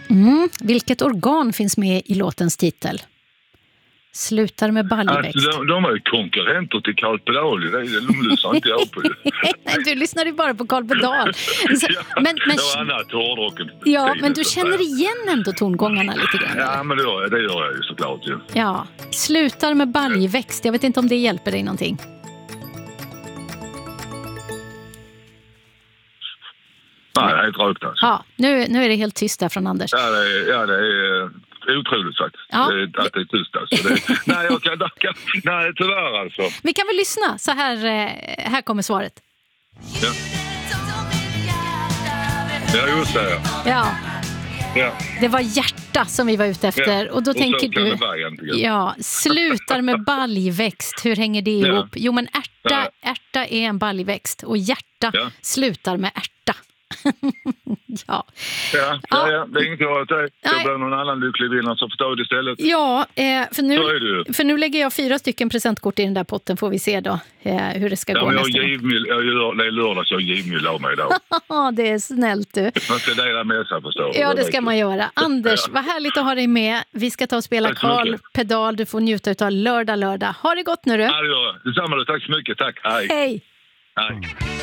Vilket organ finns med i låtens titel? Slutar med baljväxt. Alltså, de är ju konkurrenter till Carl Pedal. De lyssnar inte jag på. Nej, du lyssnar ju bara på Carl Pedal. Men annat hårdrocken. Ja, men du känner igen ändå tongångarna lite grann. Ja, men det gör jag ju såklart. Ja, slutar med baljväxt. Jag vet inte om det hjälper dig någonting. Nej, det är helt rökt alltså. Ja, nu är det helt tyst där från Anders. Ja, det är otroligt faktiskt. Ja. Att det är tyst alltså. Nej, tyvärr alltså. Vi kan väl lyssna, så här kommer svaret. Ja, just det. Ja. Ja. Det var hjärta som vi var ute efter. Ja. Och då tänker så kan du, det vara egentligen. ja, slutar med baljväxt. Hur hänger det ihop? Jo, men ärta är en baljväxt och hjärta slutar med ärta. Ja, det är inget jag att det blir någon annan lycklig vinnare som förstår det istället. Ja, för nu lägger jag 4 stycken presentkort i den där potten, får vi se då hur det ska gå nästa gång. Det är lördag så jag givmild av mig då. Ja, det är snällt du. Man ska dela med sig, förstår du. Ja, det ska man göra. Anders, vad härligt att ha dig med. Vi ska ta och spela Carl Pedal. Du får njuta av lördag. Ha det gott nu du. Ja, det gör jag. Detsamma då. Tack så mycket. Tack. Hej. Hej. Hej.